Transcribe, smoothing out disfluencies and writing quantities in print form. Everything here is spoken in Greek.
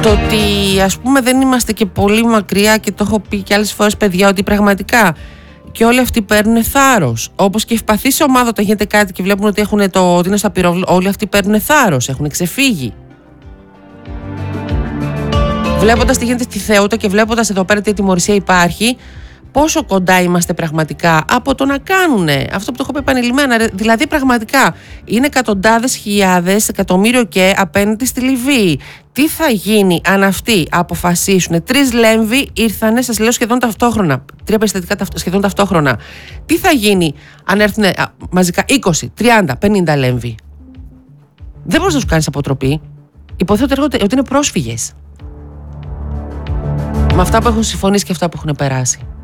το ότι ας πούμε δεν είμαστε και πολύ μακριά, και το έχω πει και άλλες φορές, παιδιά, ότι πραγματικά και όλοι αυτοί παίρνουν θάρρος. Όπως και η ευπαθής ομάδα, όταν γίνεται κάτι και βλέπουν ότι ότι είναι στα πυρόβλητα, όλοι αυτοί παίρνουν θάρρος, έχουν ξεφύγει. Βλέποντας τι γίνεται στη Θεούτα και βλέποντας εδώ πέρα τι ατιμωρησία υπάρχει, πόσο κοντά είμαστε πραγματικά από το να κάνουν αυτό που το έχω πει επανειλημμένα. Δηλαδή, πραγματικά είναι εκατοντάδες χιλιάδες, εκατομμύριο και απέναντι στη Λιβύη. Τι θα γίνει αν αυτοί αποφασίσουν? 3 Λέμβοι ήρθανε, σας λέω, σχεδόν ταυτόχρονα. 3 περιστατικά σχεδόν ταυτόχρονα. Τι θα γίνει αν έρθουν μαζικά 20, 30, 50 Λέμβοι? Δεν μπορείς να σου κάνεις αποτροπή. Υποθέτω ότι είναι πρόσφυγες. Με αυτά που έχουν συμφωνήσει και αυτά που έχουν περάσει.